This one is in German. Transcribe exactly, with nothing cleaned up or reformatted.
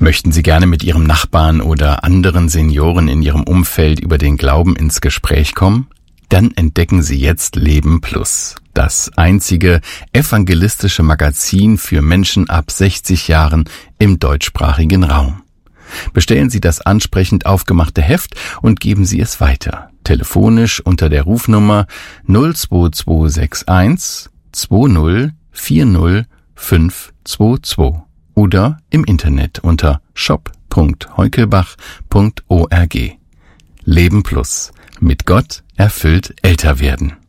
Möchten Sie gerne mit Ihrem Nachbarn oder anderen Senioren in Ihrem Umfeld über den Glauben ins Gespräch kommen? Dann entdecken Sie jetzt Leben Plus, das einzige evangelistische Magazin für Menschen ab sechzig Jahren im deutschsprachigen Raum. Bestellen Sie das ansprechend aufgemachte Heft und geben Sie es weiter. Telefonisch unter der Rufnummer null zwei zwei sechs eins zwei null vier null fünf zwei zwei oder im Internet unter shop punkt heukelbach punkt org. Leben Plus. Mit Gott erfüllt älter werden.